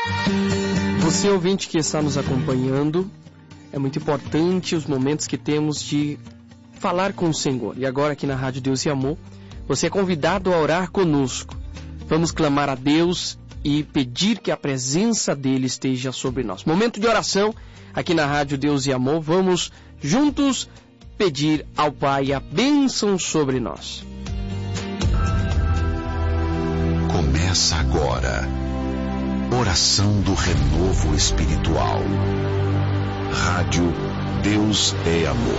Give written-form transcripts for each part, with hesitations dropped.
Você, ouvinte que está nos acompanhando, é muito importante os momentos que temos de falar com o Senhor. E agora aqui na Rádio Deus e Amor, você é convidado a orar conosco. Vamos clamar a Deus e pedir que a presença dele esteja sobre nós. Momento de oração aqui na Rádio Deus e Amor. Vamos juntos pedir ao Pai a bênção sobre nós. Começa agora. Oração do renovo espiritual. Rádio Deus é Amor.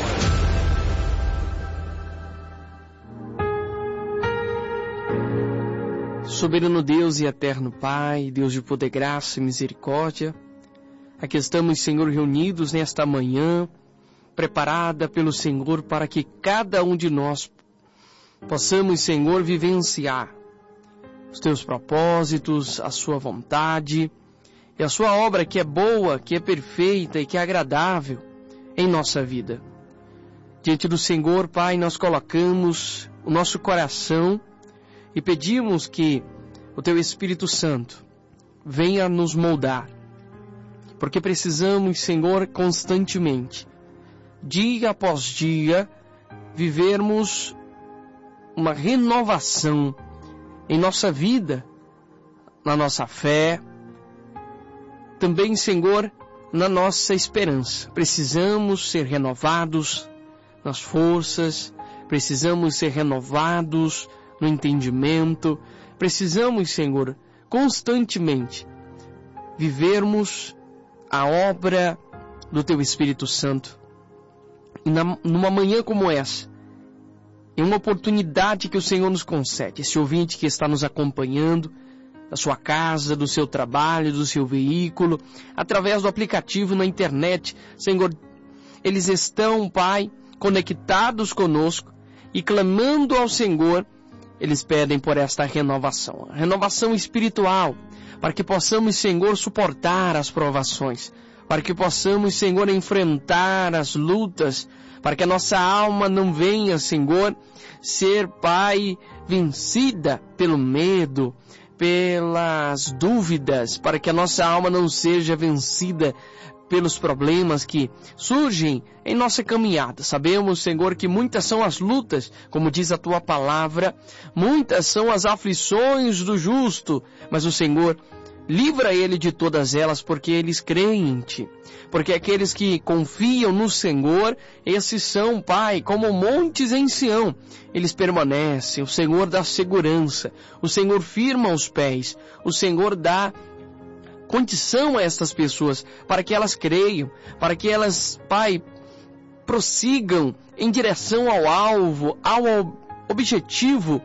Soberano Deus e eterno Pai, Deus de poder, graça e misericórdia, aqui estamos, Senhor, reunidos nesta manhã, preparada pelo Senhor para que cada um de nós possamos, Senhor, vivenciar os teus propósitos, a sua vontade e a sua obra que é boa, que é perfeita e que é agradável em nossa vida. Diante do Senhor, Pai, nós colocamos o nosso coração e pedimos que o teu Espírito Santo venha nos moldar, porque precisamos, Senhor, constantemente, dia após dia, vivermos uma renovação em nossa vida, na nossa fé, também, Senhor, na nossa esperança. Precisamos ser renovados nas forças, precisamos ser renovados no entendimento, precisamos, Senhor, constantemente vivermos a obra do Teu Espírito Santo. E numa manhã como essa, em uma oportunidade que o Senhor nos concede, esse ouvinte que está nos acompanhando, da sua casa, do seu trabalho, do seu veículo, através do aplicativo na internet, Senhor, eles estão, Pai, conectados conosco e clamando ao Senhor, eles pedem por esta renovação, a renovação espiritual, para que possamos, Senhor, suportar as provações, para que possamos, Senhor, enfrentar as lutas, para que a nossa alma não venha, Senhor, ser, Pai, vencida pelo medo, pelas dúvidas, para que a nossa alma não seja vencida pelos problemas que surgem em nossa caminhada. Sabemos, Senhor, que muitas são as lutas, como diz a Tua palavra, muitas são as aflições do justo, mas o Senhor livra ele de todas elas, porque eles creem em Ti. Porque aqueles que confiam no Senhor, esses são, Pai, como montes em Sião. Eles permanecem, o Senhor dá segurança, o Senhor firma os pés, o Senhor dá condição a estas pessoas, para que elas creiam, para que elas, Pai, prossigam em direção ao alvo, ao objetivo.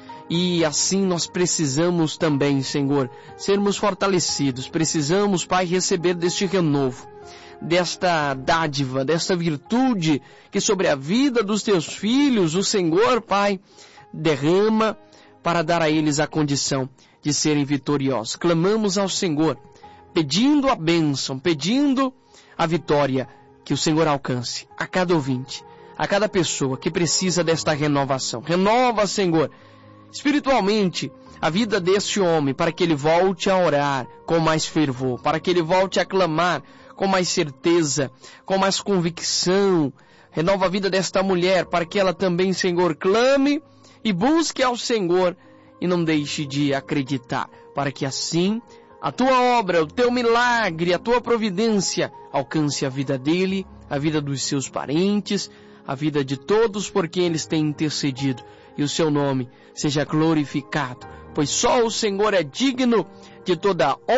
E assim nós precisamos também, Senhor, sermos fortalecidos. Precisamos, Pai, receber deste renovo, desta dádiva, desta virtude que sobre a vida dos Teus filhos, o Senhor, Pai, derrama para dar a eles a condição de serem vitoriosos. Clamamos ao Senhor, pedindo a bênção, pedindo a vitória, que o Senhor alcance a cada ouvinte, a cada pessoa que precisa desta renovação. Renova, Senhor, espiritualmente, a vida deste homem, para que ele volte a orar com mais fervor, para que ele volte a clamar com mais certeza, com mais convicção. Renova a vida desta mulher, para que ela também, Senhor, clame e busque ao Senhor e não deixe de acreditar, para que assim a Tua obra, o Teu milagre, a Tua providência alcance a vida dele, a vida dos seus parentes, a vida de todos por quem eles têm intercedido, e o Seu nome seja glorificado, pois só o Senhor é digno de toda